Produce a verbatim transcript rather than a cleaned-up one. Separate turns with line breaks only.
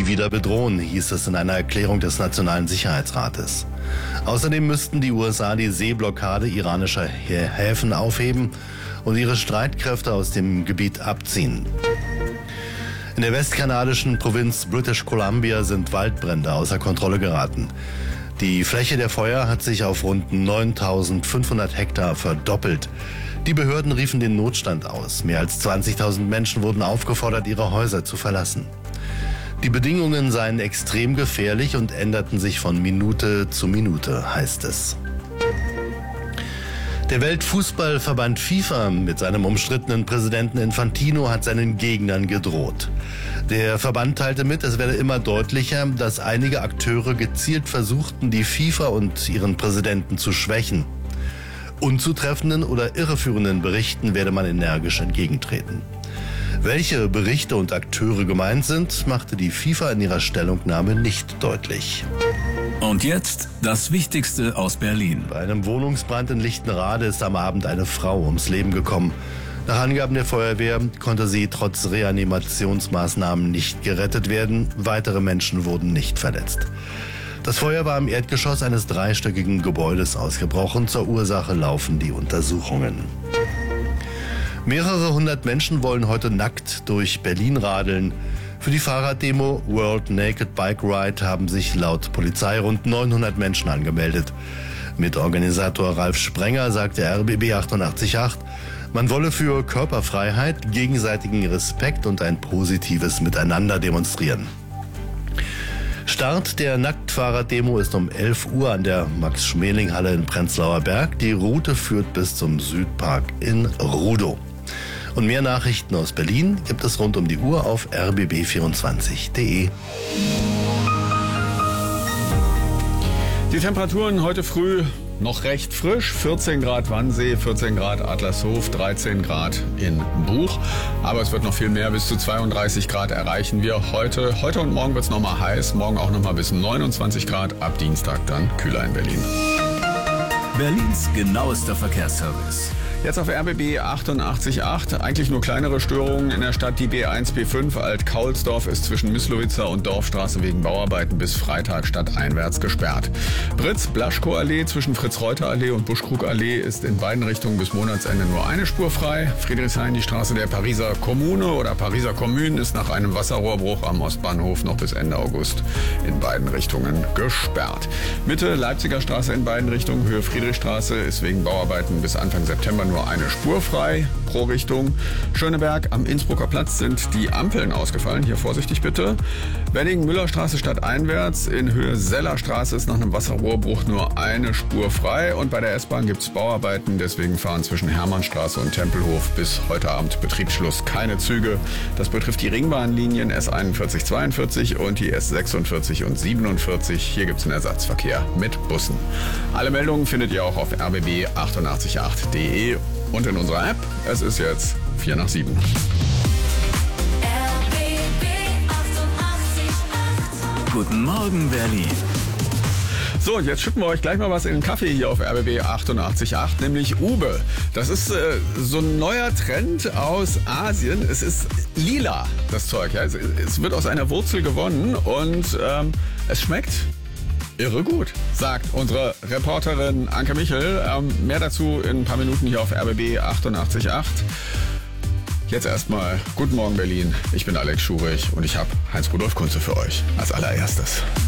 sie wieder bedrohen, hieß es in einer Erklärung des Nationalen Sicherheitsrates. Außerdem müssten die U S A die Seeblockade iranischer Häfen aufheben und ihre Streitkräfte aus dem Gebiet abziehen. In der westkanadischen Provinz British Columbia sind Waldbrände außer Kontrolle geraten. Die Fläche der Feuer hat sich auf rund neuntausendfünfhundert Hektar verdoppelt. Die Behörden riefen den Notstand aus. Mehr als zwanzigtausend Menschen wurden aufgefordert, ihre Häuser zu verlassen. Die Bedingungen seien extrem gefährlich und änderten sich von Minute zu Minute, heißt es. Der Weltfußballverband FIFA mit seinem umstrittenen Präsidenten Infantino hat seinen Gegnern gedroht. Der Verband teilte mit, es werde immer deutlicher, dass einige Akteure gezielt versuchten, die FIFA und ihren Präsidenten zu schwächen. Unzutreffenden oder irreführenden Berichten werde man energisch entgegentreten. Welche Berichte und Akteure gemeint sind, machte die FIFA in ihrer Stellungnahme nicht deutlich.
Und jetzt das Wichtigste aus Berlin.
Bei einem Wohnungsbrand in Lichtenrade ist am Abend eine Frau ums Leben gekommen. Nach Angaben der Feuerwehr konnte sie trotz Reanimationsmaßnahmen nicht gerettet werden. Weitere Menschen wurden nicht verletzt. Das Feuer war im Erdgeschoss eines dreistöckigen Gebäudes ausgebrochen. Zur Ursache laufen die Untersuchungen. Mehrere hundert Menschen wollen heute nackt durch Berlin radeln. Für die Fahrraddemo World Naked Bike Ride haben sich laut Polizei rund neunhundert Menschen angemeldet. Mitorganisator Ralf Sprenger sagte R B B achtundachtzig Komma acht, man wolle für Körperfreiheit, gegenseitigen Respekt und ein positives Miteinander demonstrieren. Start der Nacktfahrraddemo ist um elf Uhr an der Max-Schmeling-Halle in Prenzlauer Berg. Die Route führt bis zum Südpark in Rudow. Und mehr Nachrichten aus Berlin gibt es rund um die Uhr auf r b b vierundzwanzig punkt de.
Die Temperaturen heute früh noch recht frisch, vierzehn Grad Wannsee, vierzehn Grad Adlershof, dreizehn Grad in Buch. Aber es wird noch viel mehr, bis zu zweiunddreißig Grad erreichen wir heute. Heute und morgen wird es nochmal heiß, morgen auch nochmal bis neunundzwanzig Grad, ab Dienstag dann kühler in Berlin.
Berlins genauester Verkehrsservice.
Jetzt auf R B B achtundachtzig Komma acht. Eigentlich nur kleinere Störungen in der Stadt. Die B eins B fünf Alt-Kaulsdorf ist zwischen Misslowitzer und Dorfstraße wegen Bauarbeiten bis Freitag stadteinwärts gesperrt. Britz-Blaschko-Allee zwischen Fritz-Reuter-Allee und Buschkrug-Allee ist in beiden Richtungen bis Monatsende nur eine Spur frei. Friedrichshain, die Straße der Pariser Kommune oder Pariser Kommune, ist nach einem Wasserrohrbruch am Ostbahnhof noch bis Ende August in beiden Richtungen gesperrt. Mitte Leipziger Straße in beiden Richtungen, Höhe Friedrichstraße, ist wegen Bauarbeiten bis Anfang September nur eine Spur frei pro Richtung. Schöneberg am Innsbrucker Platz sind die Ampeln ausgefallen. Hier vorsichtig bitte. Wenningen-Müller-Straße stadteinwärts. In Höhe Sellerstraße ist nach einem Wasserrohrbruch nur eine Spur frei. Und bei der S-Bahn gibt es Bauarbeiten. Deswegen fahren zwischen Hermannstraße und Tempelhof bis heute Abend Betriebsschluss keine Züge. Das betrifft die Ringbahnlinien S einundvierzig, zweiundvierzig und die S sechsundvierzig und siebenundvierzig. Hier gibt es einen Ersatzverkehr mit Bussen. Alle Meldungen findet ihr auch auf r b b achtundachtzig Komma acht punkt de und in unserer App. Es ist jetzt vier nach sieben.
R B B achtundachtzig Komma acht.
Guten Morgen, Berlin.
So, jetzt schütten wir euch gleich mal was in den Kaffee hier auf R B B achtundachtzig Komma acht, nämlich Ube. Das ist äh, so ein neuer Trend aus Asien. Es ist lila, das Zeug. Ja? Es, es wird aus einer Wurzel gewonnen und ähm, es schmeckt irre gut, sagt unsere Reporterin Anke Michel. Ähm, mehr dazu in ein paar Minuten hier auf R B B achtundachtzig Komma acht. Jetzt erstmal Guten Morgen Berlin. Ich bin Alex Schurich und ich habe Heinz-Rudolf Kunze für euch als allererstes.